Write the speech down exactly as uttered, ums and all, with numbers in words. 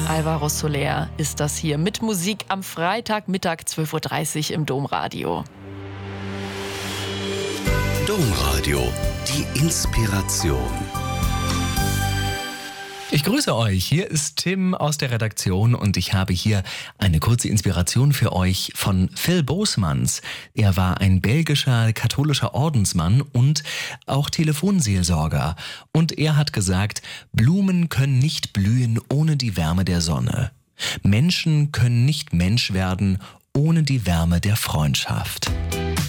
Alvaro Soler ist das hier mit Musik am Freitagmittag zwölf Uhr dreißig im Domradio. Domradio, die Inspiration. Ich grüße euch, hier ist Tim aus der Redaktion und ich habe hier eine kurze Inspiration für euch von Phil Boosmans. Er war ein belgischer katholischer Ordensmann und auch Telefonseelsorger. Und er hat gesagt, Blumen können nicht blühen ohne die Wärme der Sonne. Menschen können nicht Mensch werden ohne die Wärme der Freundschaft.